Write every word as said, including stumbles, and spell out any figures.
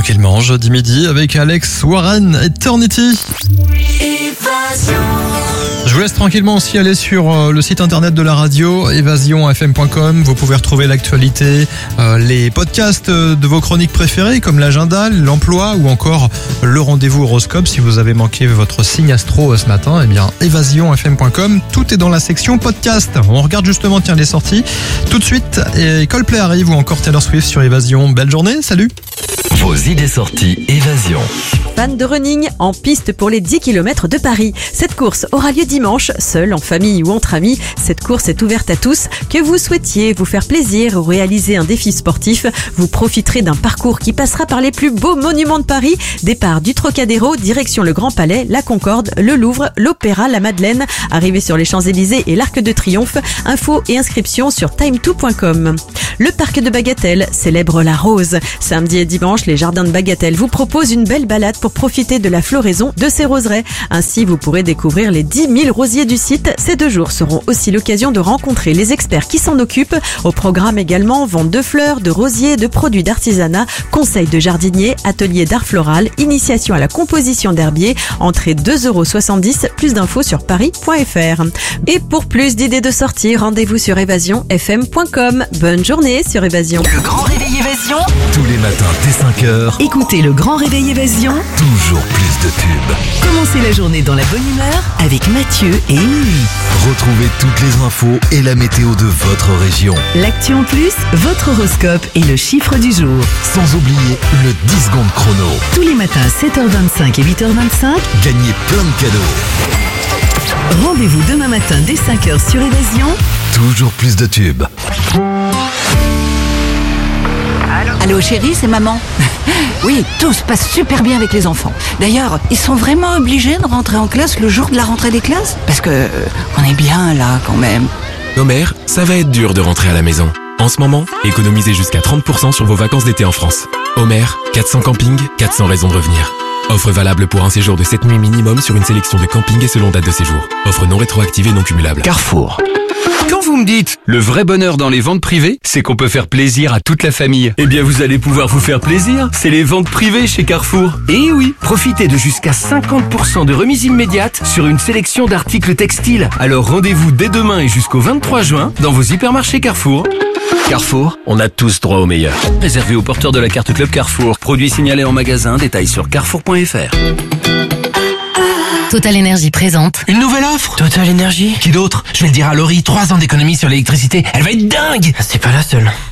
tranquillement, jeudi midi avec Alex Warren Eternity. Je vous laisse tranquillement aussi aller sur le site internet de la radio, évasion f m point com. Vous pouvez retrouver l'actualité, euh, les podcasts de vos chroniques préférées comme l'agenda, l'emploi ou encore le rendez-vous horoscope. Si vous avez manqué votre signe astro ce matin, eh bien évasion f m point com. Tout est dans la section podcast. On regarde justement tiens les sorties. Tout de suite, et Coldplay arrive ou encore Taylor Swift sur Évasion. Belle journée, salut. Vos idées sorties Évasion. Fan de running en piste pour les dix kilomètres de Paris. Cette course aura lieu dimanche, seul, en famille ou entre amis. Cette course est ouverte à tous. Que vous souhaitiez vous faire plaisir ou réaliser un défi sportif, vous profiterez d'un parcours qui passera par les plus beaux monuments de Paris. Départ du Trocadéro, direction le Grand Palais, la Concorde, le Louvre, l'Opéra, la Madeleine. Arrivée sur les Champs-Élysées et l'Arc de Triomphe. Infos et inscriptions sur time two point com. Le parc de Bagatelle célèbre la rose. Samedi et dimanche, les jardins de Bagatelle vous proposent une belle balade pour profiter de la floraison de ces roseraies. Ainsi, vous pourrez découvrir les dix mille rosiers du site. Ces deux jours seront aussi l'occasion de rencontrer les experts qui s'en occupent. Au programme également, vente de fleurs, de rosiers, de produits d'artisanat, conseils de jardiniers, ateliers d'art floral, initiation à la composition d'herbiers, entrée deux euros soixante-dix, plus d'infos sur paris point f r. Et pour plus d'idées de sortie, rendez-vous sur évasion f m point com. Bonne journée sur Évasion. Le Grand Réveil Évasion. Tous les matins dès cinq heures. Écoutez le Grand Réveil Évasion. Toujours plus de tubes. Commencez la journée dans la bonne humeur avec Mathieu et Émilie. Retrouvez toutes les infos et la météo de votre région. L'actu en plus, votre horoscope et le chiffre du jour. Sans oublier le dix secondes chrono. Tous les matins à sept heures vingt-cinq et huit heures vingt-cinq. Gagnez plein de cadeaux. Rendez-vous demain matin dès cinq heures sur Évasion. Toujours plus de tubes. Allô chérie, c'est maman. Oui, tout se passe super bien avec les enfants. D'ailleurs, ils sont vraiment obligés de rentrer en classe le jour de la rentrée des classes? Parce que euh, on est bien là quand même. Nos mères, ça va être dur de rentrer à la maison. En ce moment, économisez jusqu'à trente pour cent sur vos vacances d'été en France. Homer, quatre cents campings, quatre cents raisons de revenir. Offre valable pour un séjour de sept nuits minimum sur une sélection de campings et selon date de séjour. Offre non rétroactive et non cumulable. Carrefour. Quand vous me dites le vrai bonheur dans les ventes privées, c'est qu'on peut faire plaisir à toute la famille. Eh bien, vous allez pouvoir vous faire plaisir. C'est les ventes privées chez Carrefour. Et oui, profitez de jusqu'à cinquante pour cent de remise immédiate sur une sélection d'articles textiles. Alors rendez-vous dès demain et jusqu'au vingt-trois juin dans vos hypermarchés Carrefour. Carrefour, on a tous droit au meilleur. Réservé aux porteurs de la carte Club Carrefour. Produits signalés en magasin, détails sur carrefour point f r. Total Énergie présente. Une nouvelle offre Total Énergie. Qui d'autre? Je vais le dire à Laurie, trois ans d'économie sur l'électricité. Elle va être dingue. C'est pas la seule.